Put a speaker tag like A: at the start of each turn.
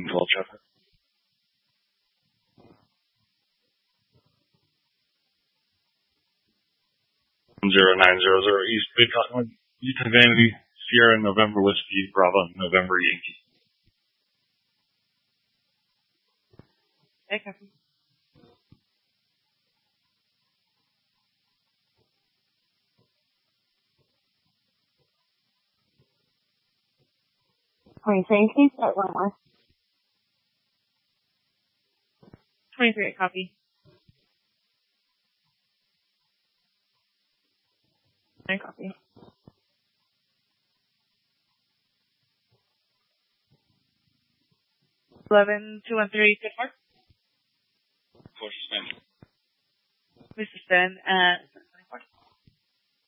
A: 12 traffic. 0900 East Big Utah Vanity, Sierra November Whiskey, Bravo November Yankee.
B: Hey, copy.
C: Can you start one more?
B: 23, copy. 9, copy. 11-213, good mark.
A: For suspend.
B: We suspend at